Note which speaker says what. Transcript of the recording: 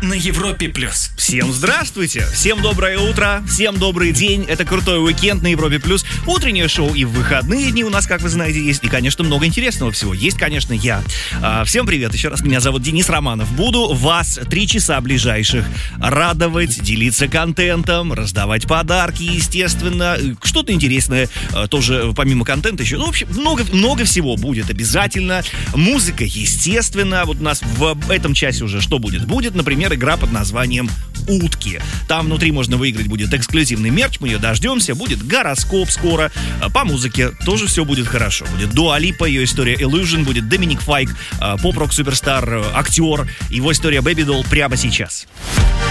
Speaker 1: на Европе плюс.
Speaker 2: Всем здравствуйте, всем доброе утро, всем добрый день. Это крутой уикенд на Европе плюс. Утреннее шоу и в выходные дни у нас, как вы знаете, есть. И, конечно, много интересного всего. Есть, конечно, я. Всем привет еще раз. Меня зовут Денис Романов. Буду вас 3 часа ближайших радовать, делиться контентом, раздавать подарки, естественно. Что-то интересное тоже помимо контента еще. Ну, в общем, много всего будет обязательно. Музыка, естественно. Вот у нас в этом часе уже что будет? Будет, например, игра под названием «Утки». Там внутри можно выиграть будет эксклюзивный мерч, мы ее дождемся. Будет гороскоп скоро. По музыке тоже все будет хорошо. Будет Дуа Липа, ее история Illusion. Будет Доминик Файк, поп-рок суперстар, актер. Его история Baby Doll прямо сейчас.